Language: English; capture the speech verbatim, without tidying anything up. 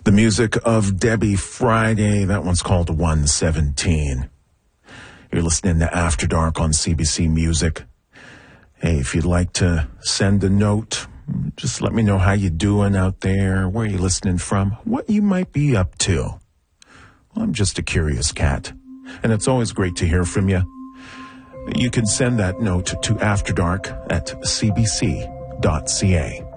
The music of Debbie Friday. That one's called one seventeen. You're listening to After Dark on C B C Music. Hey, if you'd like to send a note, just let me know how you doing out there, where you listening from, what you might be up to. Well, I'm just a curious cat, and it's always great to hear from you. You can send that note to After Dark at c b c dot c a.